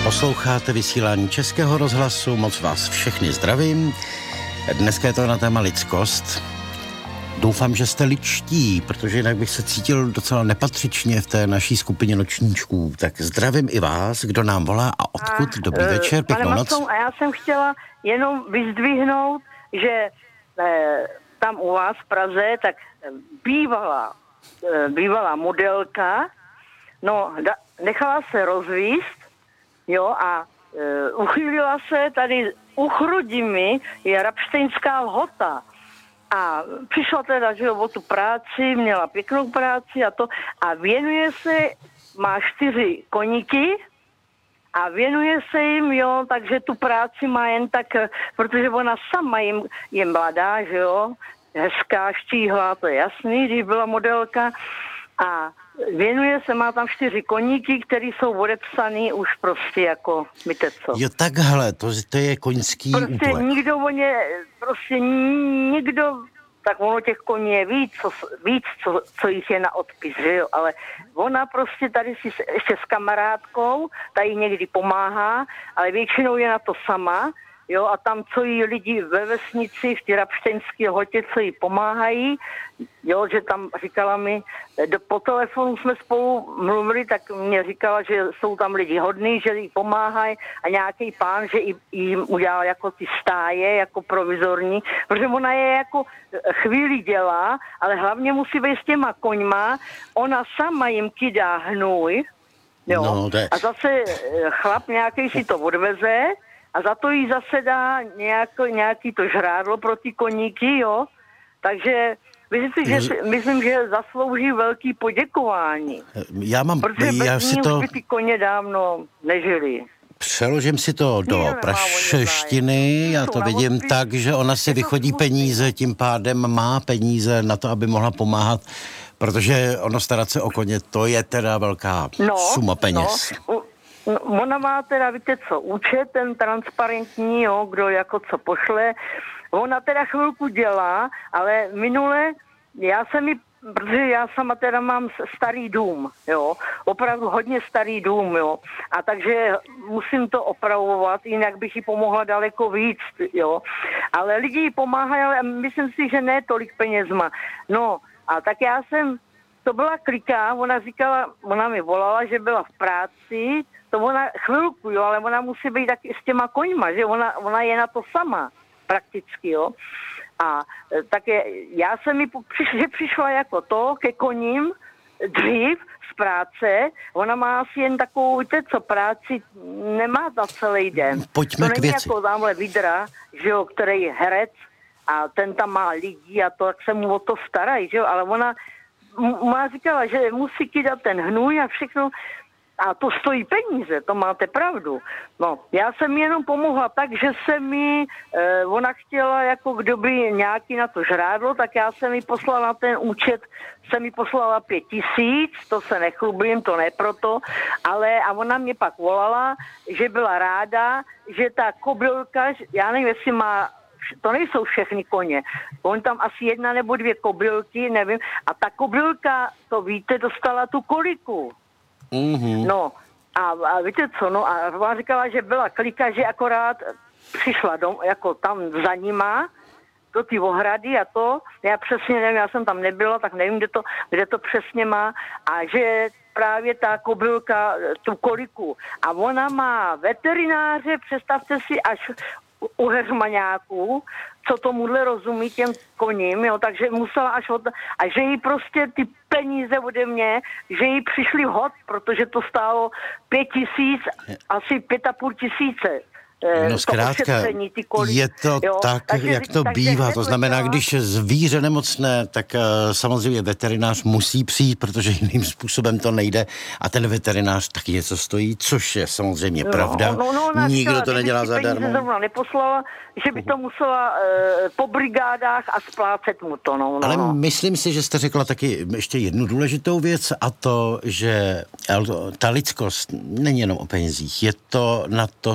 Posloucháte vysílání Českého rozhlasu, moc vás všechny zdravím. Dneska je to na téma lidskost. Doufám, že jste lidští, protože jinak bych se cítil docela nepatřičně v té naší skupině nočníčků. Tak zdravím i vás, kdo nám volá a odkud. Dobrý večer, pěknou noc. A já jsem chtěla jenom vyzdvihnout, že tam u vás v Praze, tak bývalá modelka, nechala se rozvíst, jo, a uchýlila se tady u Chrudimi, je Rabštejnská Lhota. A přišla teda, že o tu práci, měla pěknou práci a věnuje se, má 4 koníky a věnuje se jim, jo, takže tu práci má jen tak, protože ona sama je mladá, že jo, hezká, štíhlá, to je jasný, když byla modelka a věnuje se, má tam 4 koníky, které jsou odepsaný už prostě jako, víte co. Jo, takhle, to je koňský prostě úplek. Nikdo, tak ono těch koní je víc, co jich je na odpis, že jo, ale ona prostě tady si ještě s kamarádkou, tady někdy pomáhá, ale většinou je na to sama, jo, a tam, co jí lidi ve vesnici, v té Rabštejnské Lhotě, co jí pomáhají, jo, že tam říkala mi, po telefonu jsme spolu mluvili, tak mě říkala, že jsou tam lidi hodní, že jí pomáhají a nějaký pán, že jim udělal jako ty stáje, jako provizorní, protože ona je jako chvíli dělá, ale hlavně musí být s těma koňma, ona sama jim kydá hnůj, jo, a zase chlap nějaký si to odveze, a za to jí zase dá nějaký to žrádlo pro ty koníky, jo. Takže myslím, že zaslouží velký poděkování. Protože bez ní už by ty koně dávno nežili. Přeložím si to do pražštiny, já to vidím tak, že ona si vychodí peníze, tím pádem má peníze na to, aby mohla pomáhat, protože ono starat se o koně, to je teda velká suma peněz. Ona má teda, víte co, účet, ten transparentní, jo, kdo jako co pošle. Ona teda chvilku dělá, ale minule, protože já sama teda mám starý dům, jo, opravdu hodně starý dům, jo, a takže musím to opravovat, jinak bych jí pomohla daleko víc, jo, ale lidi jí pomáhají, ale myslím si, že ne tolik penězma. No, a tak to byla klika, ona mi volala, že byla v práci, to ona chvilku, jo, ale ona musí být taky s těma koňma, že ona je na to sama prakticky, jo. A tak já jsem mi přišla jako to ke koním dřív z práce, ona má asi jen takovou, víte co, práci nemá za celý den. Pojďme to k není věci. Jako tamhle Vidra, že jo, který je herec a ten tam má lidi a to, tak se mu o to starají, že jo, ale ona říkala, že musí kydat ten hnůj a všechno. A to stojí peníze, to máte pravdu. No, já jsem jenom pomohla tak, že ona chtěla, jako kdo by nějaký na to žrádlo, tak já jsem jí poslala na ten účet, 5 000, to se nechlubím, to ne proto, a ona mě pak volala, že byla ráda, že ta kobylka, já nevím, jestli to nejsou všechny koně. On tam asi 1 nebo 2 kobylky, nevím. A ta kobylka, to víte, dostala tu koliku. Mm-hmm. No a víte co, no a ona říkala, že byla klika, že akorát přišla jako tam za nima, do ty ohrady a to, já přesně nevím, já jsem tam nebyla, tak nevím, kde to přesně má a že právě ta kobylka tu koliku a ona má veterináře, představte si, až u heřmaňáků, co tomuhle rozumí těm koním, jo, takže musela a že jí prostě ty peníze ode mě, že jí přišli hod, protože to stálo 5 000, asi 5 500. No zkrátka, je to tak, jak to bývá. To znamená, když je zvíře nemocné, tak samozřejmě veterinář musí přijít, protože jiným způsobem to nejde. A ten veterinář taky něco stojí, což je samozřejmě pravda. Nikdo to nedělá zadarmo. Zrovna neposlala, že by to musela po brigádách a splácet mu to. Ale myslím si, že jste řekla taky ještě jednu důležitou věc a to, že ta lidskost není jenom o penězích. Je to na to